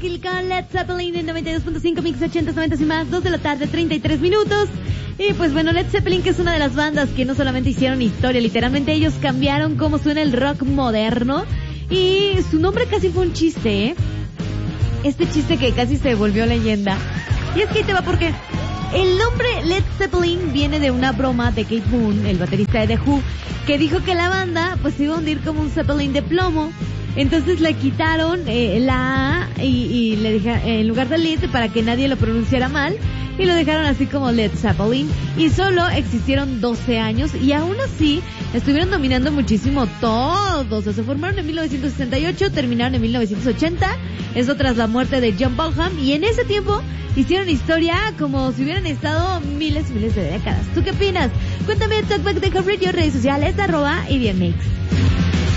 Kill con Led Zeppelin en 92.5 Mix 80, 90 y más, 2 de la tarde, 33 minutos. Y pues bueno, Led Zeppelin, que es una de las bandas que no solamente hicieron historia, literalmente ellos cambiaron cómo suena el rock moderno. Y su nombre casi fue un chiste, ¿eh? Este chiste que casi se volvió leyenda. Y es que ahí te va porque el nombre Led Zeppelin viene de una broma de Keith Moon, el baterista de The Who, que dijo que la banda pues iba a hundir como un Zeppelin de plomo. Entonces le quitaron la A y le dejaron en lugar de Led para que nadie lo pronunciara mal y lo dejaron así como Led Zeppelin. Y solo existieron 12 años y aún así estuvieron dominando muchísimo todo. O sea, se formaron en 1968, terminaron en 1980, eso tras la muerte de John Bonham, y en ese tiempo hicieron historia como si hubieran estado miles y miles de décadas. ¿Tú qué opinas? Cuéntame en Talkback de Radio, redes sociales, @IBMX.